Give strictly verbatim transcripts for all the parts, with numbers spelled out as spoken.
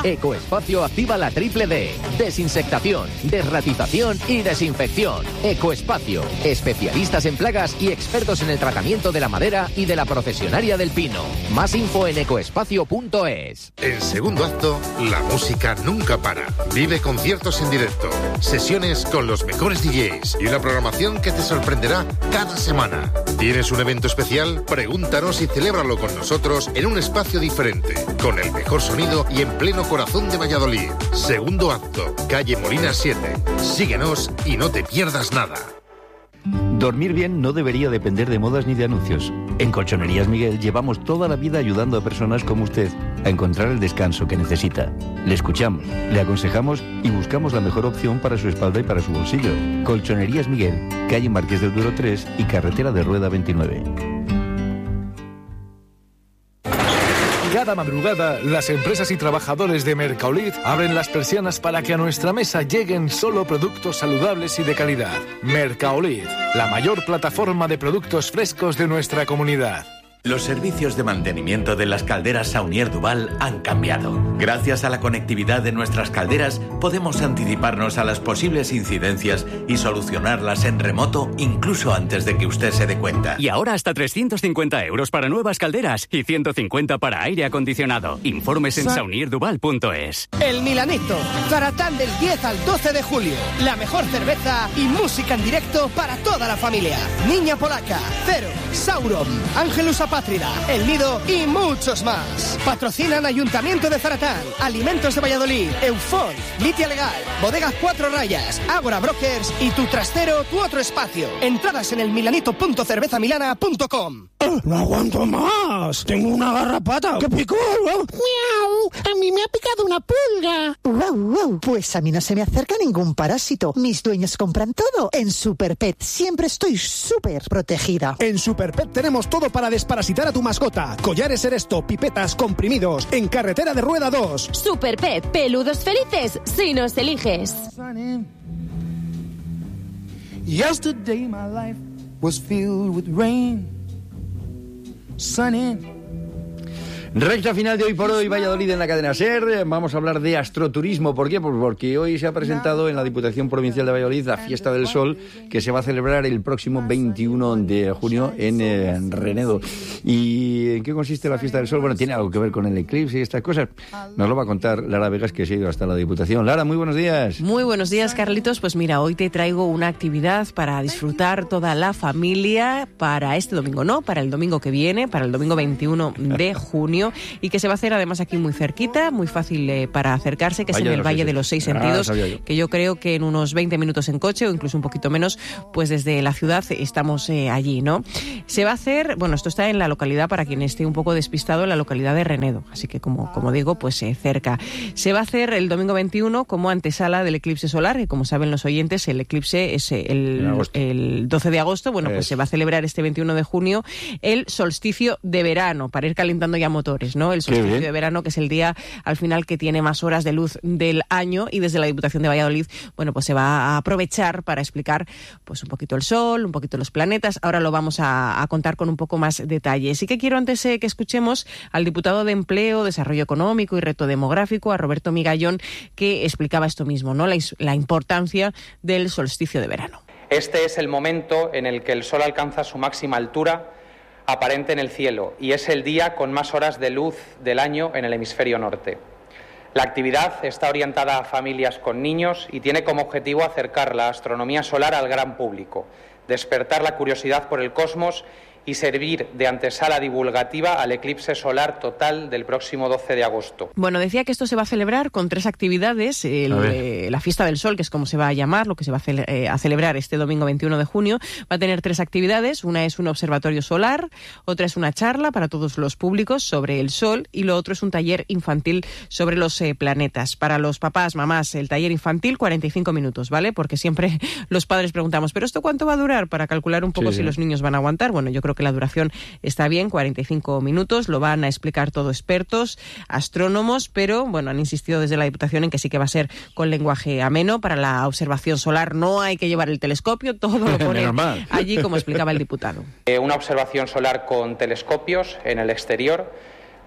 Ecoespacio activa la triple D. Desinsectación, desratización y desinfección. Ecoespacio. Especialistas en plagas y expertos en el tratamiento de la madera y de la procesionaria del pino. Más info en ecoespacio punto es. En segundo acto, la música nunca para. Vive conciertos en directo, sesiones con los mejores D Js y una programación que te sorprenderá cada semana. ¿Tienes un evento especial? Pregúntanos y celébralo con nosotros en un espacio diferente, con el mejor sonido y en pleno corazón de Valladolid. Segundo acto, calle Molina siete. Síguenos y no te pierdas nada. Dormir bien no debería depender de modas ni de anuncios. En Colchonerías Miguel llevamos toda la vida ayudando a personas como usted a encontrar el descanso que necesita. Le escuchamos, le aconsejamos y buscamos la mejor opción para su espalda y para su bolsillo. Colchonerías Miguel, calle Marqués del Duero tres y carretera de Rueda veintinueve. Cada madrugada, las empresas y trabajadores de Mercaolid abren las persianas para que a nuestra mesa lleguen solo productos saludables y de calidad. Mercaolid, la mayor plataforma de productos frescos de nuestra comunidad. Los servicios de mantenimiento de las calderas Saunier Duval han cambiado. Gracias a la conectividad de nuestras calderas, podemos anticiparnos a las posibles incidencias y solucionarlas en remoto incluso antes de que usted se dé cuenta. Y ahora hasta trescientos cincuenta euros para nuevas calderas y ciento cincuenta para aire acondicionado. Informes en saunier duval punto es. El Milanito, Zaratán del diez al doce de julio. La mejor cerveza y música en directo para toda la familia. Niña Polaca, Cero, Sauron, Ángelus Apátrida, El Nido y muchos más. Patrocinan Ayuntamiento de Zaratán, Alimentos de Valladolid, Eufón, Litia Legal, Bodegas Cuatro Rayas, Ágora Brokers y Tu Trastero, Tu Otro Espacio. Entradas en el milanito punto cerveza milana punto com. Oh, no aguanto más. Tengo una garrapata. ¡Qué picor! ¡Miau! A mí me ha picado una pulga. ¡Wow, wow! Pues a mí no se me acerca ningún parásito. Mis dueños compran todo en Superpet. Siempre estoy súper protegida. En Superpet tenemos todo para desparasitar a tu mascota. Collares Eresto, pipetas, comprimidos. En carretera de Rueda dos. Superpet, peludos felices si nos eliges. Yesterday my life was filled with rain. Sunny. Recta final de Hoy por Hoy, Valladolid en la cadena SER. Vamos a hablar de astroturismo. ¿Por qué? Pues porque hoy se ha presentado en la Diputación Provincial de Valladolid la Fiesta del Sol, que se va a celebrar el próximo veintiuno de junio en, eh, en Renedo. ¿Y en qué consiste la Fiesta del Sol? Bueno, tiene algo que ver con el eclipse y estas cosas. Nos lo va a contar Lara Vegas, que se ha ido hasta la Diputación. Lara, muy buenos días. Muy buenos días, Carlitos. Pues mira, hoy te traigo una actividad para disfrutar toda la familia para este domingo, no, para el domingo que viene, para el domingo veintiuno de junio. Y que se va a hacer además aquí muy cerquita, muy fácil eh, para acercarse, que es en el Valle de los Seis Sentidos, ah, yo. que yo creo que en unos veinte minutos en coche o incluso un poquito menos, pues desde la ciudad estamos eh, allí, ¿no? Se va a hacer, bueno, esto está en la localidad, para quien esté un poco despistado, en la localidad de Renedo, así que como, como digo, pues eh, cerca. Se va a hacer el domingo veintiuno como antesala del eclipse solar, que como saben los oyentes, el eclipse es el, el doce de agosto, bueno, pues es. se va a celebrar este veintiuno de junio el solsticio de verano, para ir calentando ya motores, ¿no? El solsticio de verano, que es el día al final que tiene más horas de luz del año, y desde la Diputación de Valladolid, bueno, pues se va a aprovechar para explicar pues un poquito el sol, un poquito los planetas. Ahora lo vamos a, a contar con un poco más detalle. Sí que quiero antes eh, que escuchemos al diputado de Empleo, Desarrollo Económico y Reto Demográfico, a Roberto Migallón, que explicaba esto mismo, ¿no? La, la importancia del solsticio de verano. Este es el momento en el que el sol alcanza su máxima altura aparente en el cielo, y es el día con más horas de luz del año en el hemisferio norte. La actividad está orientada a familias con niños y tiene como objetivo acercar la astronomía solar al gran público, despertar la curiosidad por el cosmos y servir de antesala divulgativa al eclipse solar total del próximo doce de agosto. Bueno, decía que esto se va a celebrar con tres actividades. El, eh, la Fiesta del Sol, que es como se va a llamar, lo que se va a, cele- eh, a celebrar este domingo veintiuno de junio, va a tener tres actividades. Una es un observatorio solar, otra es una charla para todos los públicos sobre el Sol, y lo otro es un taller infantil sobre los eh, planetas. Para los papás, mamás, el taller infantil, cuarenta y cinco minutos, ¿vale? Porque siempre los padres preguntamos, ¿pero esto cuánto va a durar? Para calcular un poco sí, si sí. los niños van a aguantar. Bueno, yo creo que la duración está bien, cuarenta y cinco minutos, lo van a explicar todo expertos, astrónomos, pero bueno, han insistido desde la Diputación en que sí que va a ser con lenguaje ameno. Para la observación solar no hay que llevar el telescopio, todo lo pone allí, como explicaba el diputado. Eh, una observación solar con telescopios en el exterior.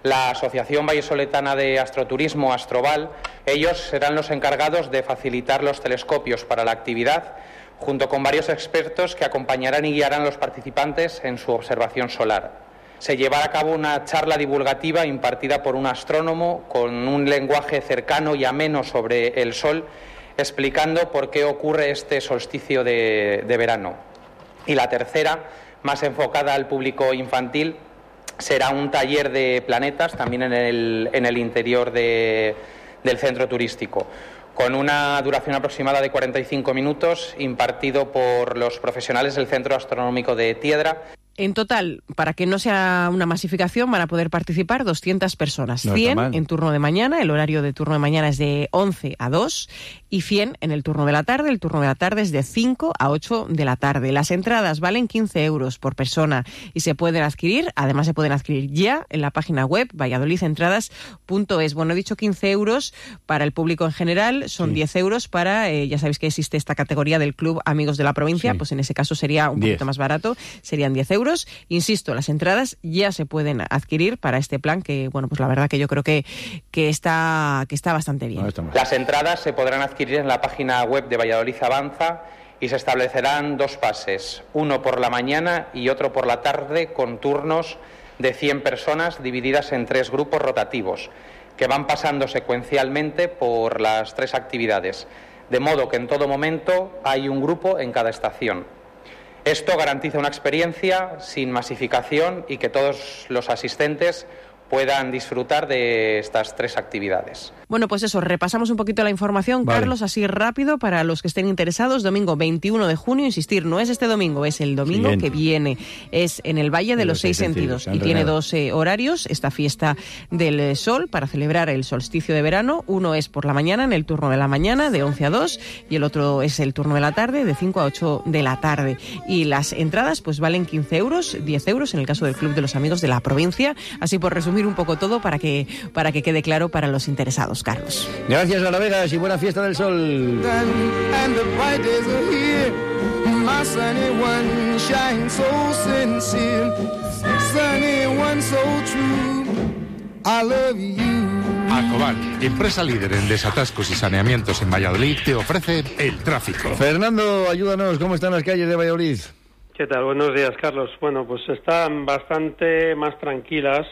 la Asociación Vallesoletana de Astroturismo, Astroval. Ellos serán los encargados de facilitar los telescopios para la actividad, junto con varios expertos que acompañarán y guiarán a los participantes en su observación solar. Se llevará a cabo una charla divulgativa impartida por un astrónomo con un lenguaje cercano y ameno sobre el Sol, explicando por qué ocurre este solsticio de, de verano. Y la tercera, más enfocada al público infantil, será un taller de planetas, también en el, en el interior de, del centro turístico, con una duración aproximada de cuarenta y cinco minutos, impartido por los profesionales del Centro Astronómico de Tiedra. En total, para que no sea una masificación, van a poder participar doscientas personas. No cien en turno de mañana, el horario de turno de mañana es de once a dos, y cien en el turno de la tarde, el turno de la tarde es de cinco a ocho de la tarde. Las entradas valen quince euros por persona y se pueden adquirir, además se pueden adquirir ya en la página web valladolid entradas punto es. Bueno, he dicho quince euros para el público en general, son sí. diez euros para, eh, ya sabéis que existe esta categoría del Club Amigos de la Provincia, sí. pues en ese caso sería un diez. Poquito más barato, serían diez euros. Insisto, las entradas ya se pueden adquirir para este plan que, bueno, pues la verdad que yo creo que, que, está, que está bastante bien. Las entradas se podrán adquirir en la página web de Valladolid Avanza y se establecerán dos pases, uno por la mañana y otro por la tarde, con turnos de cien personas divididas en tres grupos rotativos que van pasando secuencialmente por las tres actividades, de modo que en todo momento hay un grupo en cada estación. Esto garantiza una experiencia sin masificación y que todos los asistentes puedan disfrutar de estas tres actividades. Bueno, pues eso, repasamos un poquito la información, vale. Carlos, así rápido para los que estén interesados. Domingo veintiuno de junio, insistir, no es este domingo, es el domingo Siguiente. que viene. Es en el Valle de, de los, los Seis Sentidos, sentidos. y tiene dos eh, horarios, esta fiesta del sol para celebrar el solsticio de verano. Uno es por la mañana, en el turno de la mañana, de once a dos, y el otro es el turno de la tarde, de cinco a ocho de la tarde. Y las entradas pues valen quince euros, diez euros en el caso del Club de los Amigos de la Provincia. Así por resumir un poco todo para que, para que quede claro para los interesados, Carlos. Gracias, Ana Vegas, y buena fiesta del sol. Acobal, empresa líder en desatascos y saneamientos en Valladolid, te ofrece el tráfico. Fernando, ayúdanos, ¿cómo están las calles de Valladolid? ¿Qué tal? Buenos días, Carlos. Bueno, pues están bastante más tranquilas,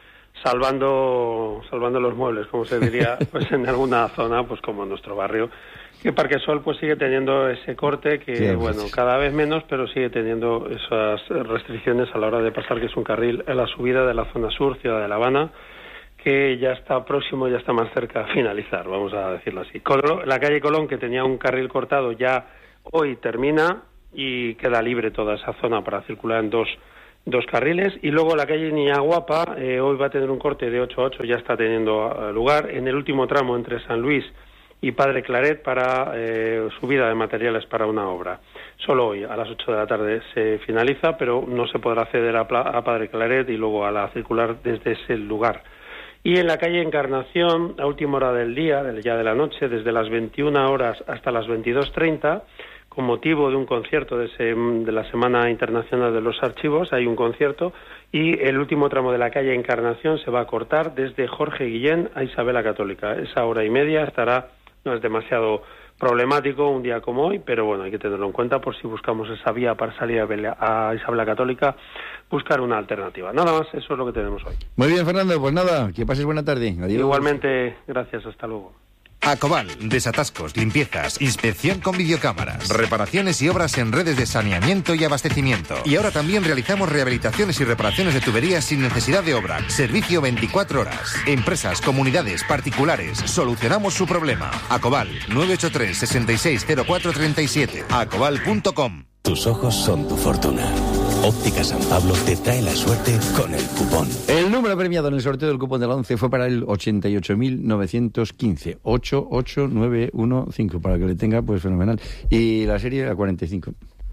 salvando salvando los muebles, como se diría, pues en alguna zona, pues como en nuestro barrio, que Parque Sol pues sigue teniendo ese corte que, sí, bueno, cada vez menos, pero sigue teniendo esas restricciones a la hora de pasar, que es un carril en la subida de la zona sur, Ciudad de La Habana, que ya está próximo, ya está más cerca a finalizar, vamos a decirlo así. Colón, la calle Colón, que tenía un carril cortado, ya hoy termina y queda libre toda esa zona para circular en dos dos carriles, y luego la calle Niña Guapa eh, hoy va a tener un corte de ocho a ocho, ya está teniendo uh, lugar en el último tramo entre San Luis y Padre Claret para eh, subida de materiales para una obra. Solo hoy a las ocho de la tarde se finaliza, pero no se podrá acceder a, a Padre Claret y luego a la circular desde ese lugar. Y en la calle Encarnación, a última hora del día, ya de la noche, desde las veintiuna horas hasta las veintidós treinta, con motivo de un concierto de, ese, de la Semana Internacional de los Archivos, hay un concierto, y el último tramo de la calle Encarnación se va a cortar desde Jorge Guillén a Isabel la Católica. Esa hora y media estará, no es demasiado problemático un día como hoy, pero bueno, hay que tenerlo en cuenta por si buscamos esa vía para salir a Isabel la Católica, buscar una alternativa. Nada más, eso es lo que tenemos hoy. Muy bien, Fernando, pues nada, que pases buena tarde. Adiós. Igualmente, gracias, hasta luego. Acobal, desatascos, limpiezas, inspección con videocámaras, reparaciones y obras en redes de saneamiento y abastecimiento. Y ahora también realizamos rehabilitaciones y reparaciones de tuberías sin necesidad de obra. Servicio veinticuatro horas. Empresas, comunidades, particulares, solucionamos su problema. Acobal, nueve ocho tres, seis seis cero cuatro tres siete. acobal punto com. Tus ojos son tu fortuna. Óptica San Pablo te trae la suerte con el cupón. El número premiado en el sorteo del cupón de la once fue para el ochenta y ocho mil novecientos quince. ocho ocho nueve uno cinco, para que le tenga, pues fenomenal. Y la serie a cuarenta y cinco.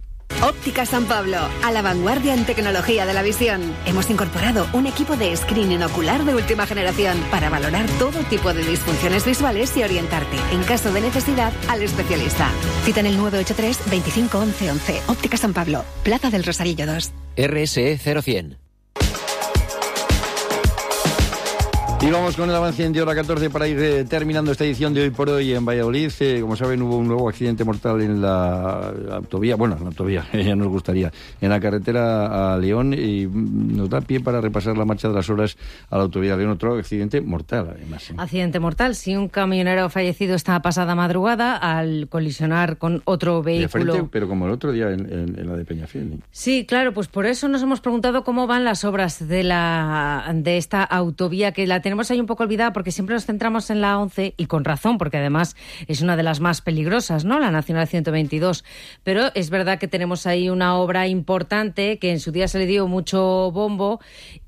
Óptica San Pablo, a la vanguardia en tecnología de la visión. Hemos incorporado un equipo de screening ocular de última generación para valorar todo tipo de disfunciones visuales y orientarte, en caso de necesidad, al especialista. Cita en el nueve ocho tres, veinticinco once once. Óptica San Pablo, Plaza del Rosarillo dos. R S E cero cien. Y vamos con el avance en de hora catorce para ir eh, terminando esta edición de Hoy por Hoy en Valladolid. Eh, como saben, hubo un nuevo accidente mortal en la, la autovía, bueno, en la autovía, ya nos gustaría, en la carretera a León, y nos da pie para repasar la marcha de las horas a la autovía de León. Otro accidente mortal, además. ¿eh? Accidente mortal, sí, un camionero fallecido esta pasada madrugada al colisionar con otro vehículo. De frente, pero como el otro día en, en, en la de Peñafiel. ¿eh? Sí, claro, pues por eso nos hemos preguntado cómo van las obras de, la, de esta autovía, que la tenemos ahí un poco olvidada porque siempre nos centramos en la once, y con razón, porque además es una de las más peligrosas, ¿no? La Nacional ciento veintidós. Pero es verdad que tenemos ahí una obra importante que en su día se le dio mucho bombo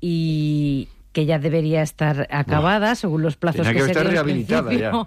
y que ya debería estar acabada, wow, según los plazos que, que se dio rehabilitada ya.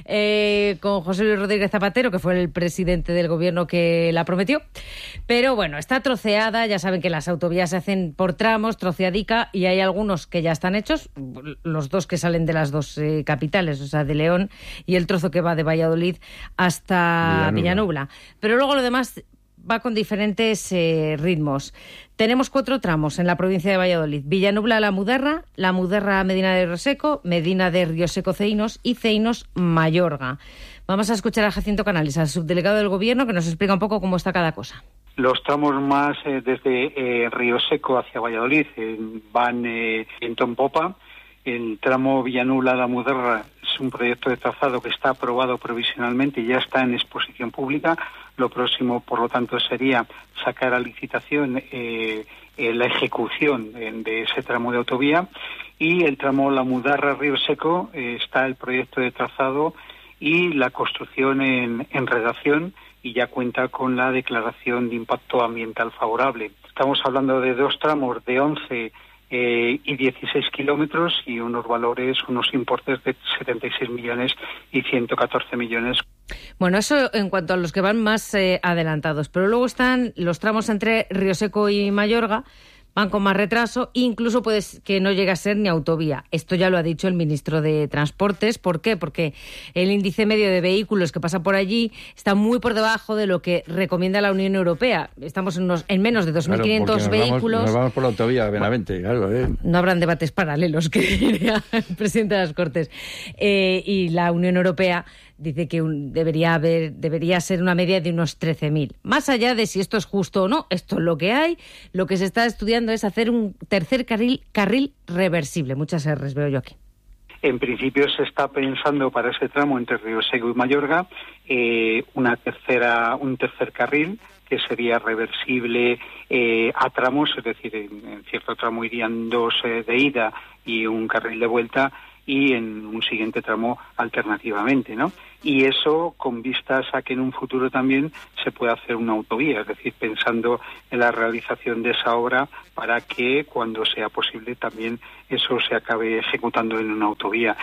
Eh, con José Luis Rodríguez Zapatero, que fue el presidente del gobierno que la prometió. Pero bueno, está troceada, ya saben que las autovías se hacen por tramos, troceadica, y hay algunos que ya están hechos, los dos que salen de las dos eh, capitales, o sea, de León, y el trozo que va de Valladolid hasta Villanubla. Villanubla. Pero luego lo demás va con diferentes eh, ritmos. Tenemos cuatro tramos en la provincia de Valladolid: Villanubla La Muderra, La Muderra Medina de Rioseco, Medina de Rioseco Ceinos y Ceinos Mayorga. Vamos a escuchar a Jacinto Canales, al subdelegado del Gobierno, que nos explica un poco cómo está cada cosa. Los tramos más eh, desde eh, Rioseco hacia Valladolid eh, van eh, viento en popa. El tramo Villanubla La Muderra es un proyecto de trazado que está aprobado provisionalmente y ya está en exposición pública. Lo próximo, por lo tanto, sería sacar a licitación eh, eh, la ejecución de, de ese tramo de autovía. Y el tramo La Mudarra Río Seco eh, está el proyecto de trazado y la construcción en, en redacción, y ya cuenta con la declaración de impacto ambiental favorable. Estamos hablando de dos tramos de once Eh, y dieciséis kilómetros y unos valores, unos importes de setenta y seis millones y ciento catorce millones. Bueno, eso en cuanto a los que van más eh, adelantados. Pero luego están los tramos entre Rioseco y Mayorga, van con más retraso, incluso puede que no llegue a ser ni autovía. Esto ya lo ha dicho el ministro de Transportes. ¿Por qué? Porque el índice medio de vehículos que pasa por allí está muy por debajo de lo que recomienda la Unión Europea. Estamos en, unos, en menos de dos mil quinientos claro, nos vehículos. Vamos, nos vamos por la autovía, Benavente, claro. Eh. No habrán debates paralelos, que diría el presidente de las Cortes. Eh, y la Unión Europea dice que un, debería haber debería ser una media de unos trece mil. Más allá de si esto es justo o no, esto es lo que hay. Lo que se está estudiando es hacer un tercer carril, carril reversible. Muchas R's veo yo aquí. En principio se está pensando para ese tramo entre Rioseco y Mayorga eh, una tercera, un tercer carril que sería reversible eh, a tramos, es decir, en, en cierto tramo irían dos eh, de ida y un carril de vuelta, y en un siguiente tramo alternativamente, ¿no? Y eso con vistas a que en un futuro también se pueda hacer una autovía, es decir, pensando en la realización de esa obra para que cuando sea posible también eso se acabe ejecutando en una autovía.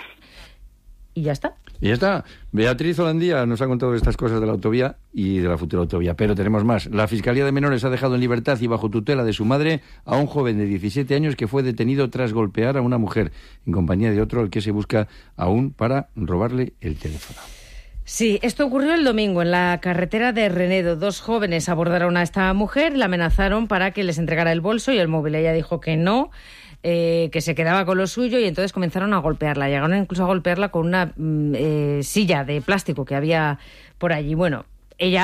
Y ya está. Y ya está. Beatriz Holandía nos ha contado estas cosas de la autovía y de la futura autovía. Pero tenemos más. La Fiscalía de Menores ha dejado en libertad y bajo tutela de su madre a un joven de diecisiete años que fue detenido tras golpear a una mujer en compañía de otro al que se busca aún para robarle el teléfono. Sí, esto ocurrió el domingo en la carretera de Renedo. Dos jóvenes abordaron a esta mujer, la amenazaron para que les entregara el bolso y el móvil. Ella dijo que no, eh, que se quedaba con lo suyo, y entonces comenzaron a golpearla. Llegaron incluso a golpearla con una eh, silla de plástico que había por allí. Bueno, ella